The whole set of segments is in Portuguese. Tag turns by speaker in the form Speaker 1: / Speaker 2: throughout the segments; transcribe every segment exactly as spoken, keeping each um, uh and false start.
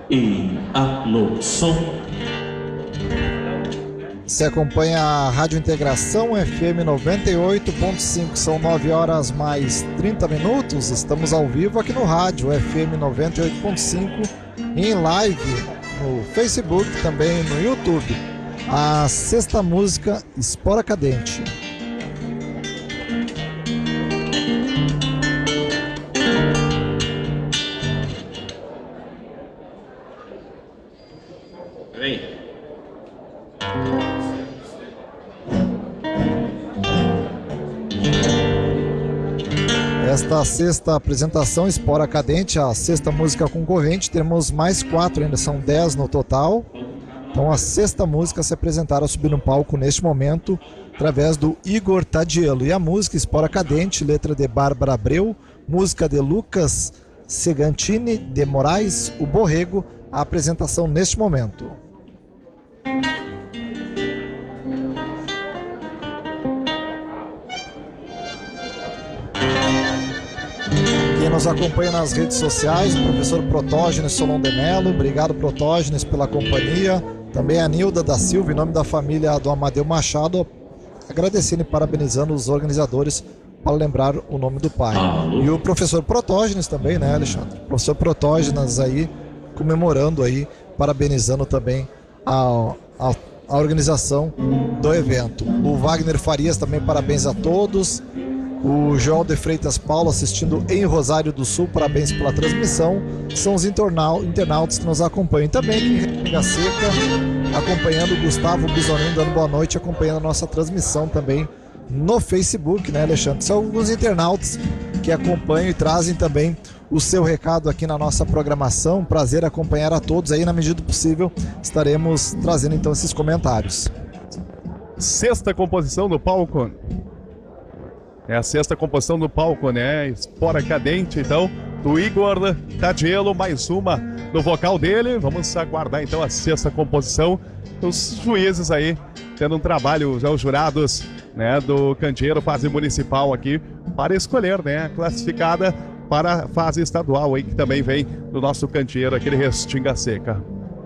Speaker 1: E alô, som.
Speaker 2: Você acompanha a Rádio Integração F M noventa e oito ponto cinco, são nove horas mais trinta minutos. Estamos ao vivo aqui no rádio F M noventa e oito ponto cinco, em live no Facebook, também no YouTube. A sexta música, Espora Cadente.
Speaker 1: Vem.
Speaker 2: Esta sexta apresentação, Espora Cadente, a sexta música concorrente, temos mais quatro ainda, são dez no total. Então a sexta música se apresentar a subir no palco neste momento, através do Igor Tadielo. E a música Espora Cadente, letra de Bárbara Abreu, música de Lucas Segantini de Moraes, o Borrego, a apresentação neste momento. Quem nos acompanha nas redes sociais, o professor Protógenes Solon de Mello, obrigado Protógenes pela companhia, também a Nilda da Silva, em nome da família do Amadeu Machado, agradecendo e parabenizando os organizadores para lembrar o nome do pai. E o professor Protógenes também, né, Alexandre? O professor Protógenes aí, comemorando aí, parabenizando também a, a, a organização do evento. O Wagner Farias também, parabéns a todos. O João de Freitas Paulo assistindo em Rosário do Sul, parabéns pela transmissão. São os internautas que nos acompanham. Também aqui em Restinga Seca, acompanhando o Gustavo Bisonin, dando boa noite, acompanhando a nossa transmissão também no Facebook, né, Alexandre? São alguns internautas que acompanham e trazem também o seu recado aqui na nossa programação. Prazer acompanhar a todos aí, na medida do possível estaremos trazendo então esses comentários.
Speaker 3: Sexta composição do palco. É a sexta composição do palco, né? Espora Cadente, então, do Igor Tadielo, mais uma no vocal dele. Vamos aguardar, então, a sexta composição. Os juízes aí, tendo um trabalho, já os jurados, né, do Candeeiro, fase municipal aqui, para escolher, né, a classificada para a fase estadual aí, que também vem do nosso Candeeiro, aquele Restinga Seca.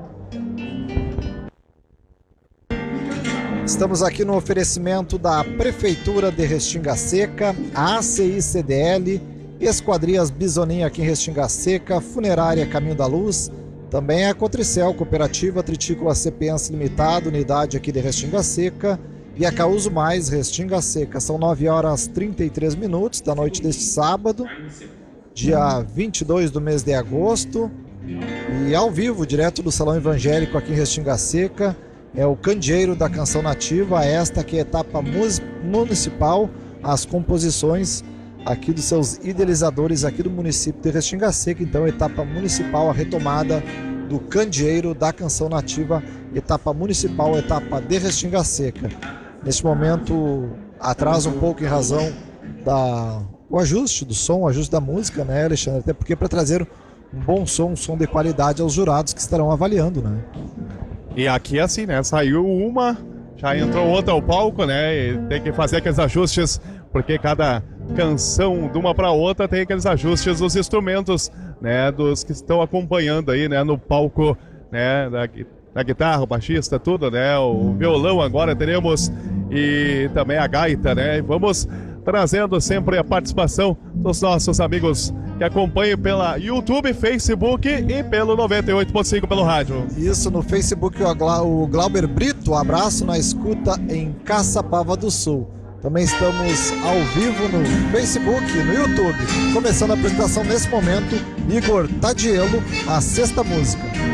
Speaker 2: Estamos aqui no oferecimento da Prefeitura de Restinga Seca, a A C I C D L, Esquadrias Bisonin aqui em Restinga Seca, Funerária Caminho da Luz, também a Cotricel, Cooperativa Tritícola Cepiense Limitada, unidade aqui de Restinga Seca, e a Causo Mais, Restinga Seca. São nove horas e trinta e três minutos da noite deste sábado, dia vinte e dois do mês de agosto, e ao vivo, direto do Salão Evangélico aqui em Restinga Seca, é o Candeeiro da Canção Nativa, esta que é a etapa municipal, as composições aqui dos seus idealizadores aqui do município de Restinga Seca. Então, etapa municipal, a retomada do Candeeiro da Canção Nativa, etapa municipal, etapa de Restinga Seca. Neste momento, atrasa um pouco em razão da o ajuste do som, o ajuste da música, né, Alexandre? Até porque para trazer um bom som, um som de qualidade aos jurados que estarão avaliando, né?
Speaker 3: E aqui assim, né, saiu uma, já entrou outra ao palco, né, e tem que fazer aqueles ajustes, porque cada canção de uma para outra tem aqueles ajustes dos instrumentos, né, dos que estão acompanhando aí, né, no palco, né, da, da guitarra, o baixista, tudo, né, o violão agora teremos e também a gaita, né, e vamos trazendo sempre a participação dos nossos amigos que acompanham pela YouTube, Facebook e pelo noventa e oito ponto cinco pelo rádio.
Speaker 2: Isso, no Facebook o, Gla o Glauber Brito, um abraço na escuta em Caçapava do Sul. Também estamos ao vivo no Facebook, no YouTube. Começando a apresentação nesse momento, Igor Tadielo, a sexta música.